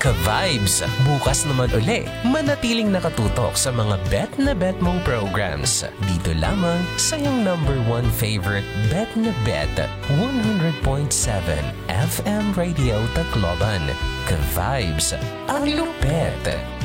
Ka-vibes, bukas naman uli, manatiling nakatutok sa mga bet na bet mong programs. Dito lamang sa iyong number one favorite Bet na Bet, 100.7 FM Radio Tacloban. Ka-vibes, ang lupet.